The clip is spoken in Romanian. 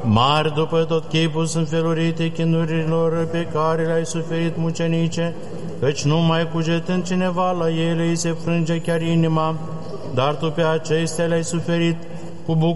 Mari după tot chipul sunt felurite chinurilor pe care le-ai suferit, mucenice, căci numai cugetând cineva la ele îi se frânge chiar inima, dar tu pe acestea le-ai suferit cu bucurie